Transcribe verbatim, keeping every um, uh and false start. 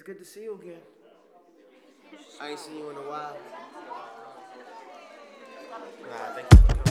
good to see you again. I ain't seen you in a while. Nah, thank you.